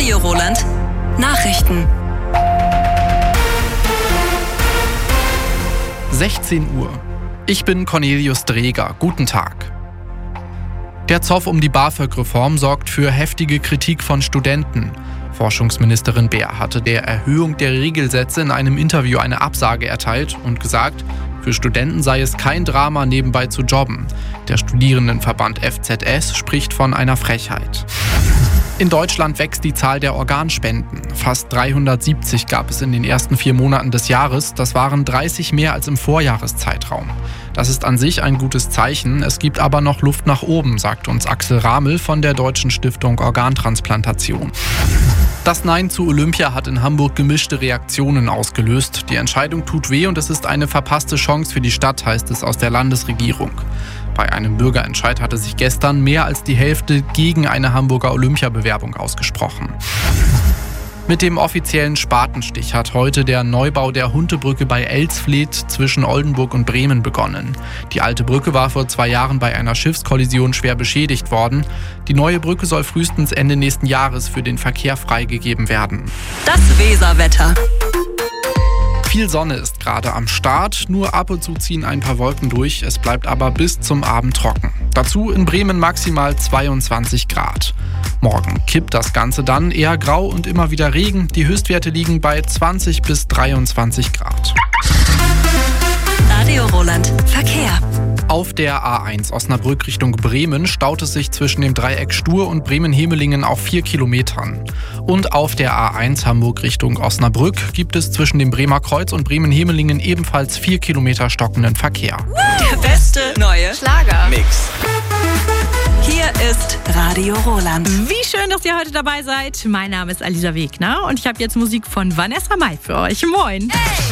Radio Roland Nachrichten. 16 Uhr. Ich bin Cornelius Dreger. Guten Tag. Der Zoff um die BAföG-Reform sorgt für heftige Kritik von Studenten. Forschungsministerin Baer hatte der Erhöhung der Regelsätze in einem Interview eine Absage erteilt und gesagt, für Studenten sei es kein Drama, nebenbei zu jobben. Der Studierendenverband FZS spricht von einer Frechheit. In Deutschland wächst die Zahl der Organspenden. Fast 370 gab es in den ersten 4 Monaten des Jahres. Das waren 30 mehr als im Vorjahreszeitraum. Das ist an sich ein gutes Zeichen. Es gibt aber noch Luft nach oben, sagt uns Axel Ramel von der Deutschen Stiftung Organtransplantation. Das Nein zu Olympia hat in Hamburg gemischte Reaktionen ausgelöst. Die Entscheidung tut weh und es ist eine verpasste Chance für die Stadt, heißt es aus der Landesregierung. Bei einem Bürgerentscheid hatte sich gestern mehr als die Hälfte gegen eine Hamburger Olympiabewerbung ausgesprochen. Mit dem offiziellen Spatenstich hat heute der Neubau der Huntebrücke bei Elsfleth zwischen Oldenburg und Bremen begonnen. Die alte Brücke war vor 2 Jahren bei einer Schiffskollision schwer beschädigt worden. Die neue Brücke soll frühestens Ende nächsten Jahres für den Verkehr freigegeben werden. Das Weserwetter. Viel Sonne ist gerade am Start, nur ab und zu ziehen ein paar Wolken durch, es bleibt aber bis zum Abend trocken. Dazu in Bremen maximal 22 Grad. Morgen kippt das Ganze dann, eher grau und immer wieder Regen, die Höchstwerte liegen bei 20 bis 23 Grad. Radio Roland Verkehr. Auf der A1 Osnabrück Richtung Bremen staut es sich zwischen dem Dreieck Stur und Bremen-Hemelingen auf 4 Kilometern. Und auf der A1 Hamburg Richtung Osnabrück gibt es zwischen dem Bremer Kreuz und Bremen-Hemelingen ebenfalls 4 Kilometer stockenden Verkehr. Der beste neue Schlager-Mix. Hier ist Radio Roland. Wie schön, dass ihr heute dabei seid. Mein Name ist Alisa Wegner und ich habe jetzt Musik von Vanessa Mai für euch. Moin. Hey.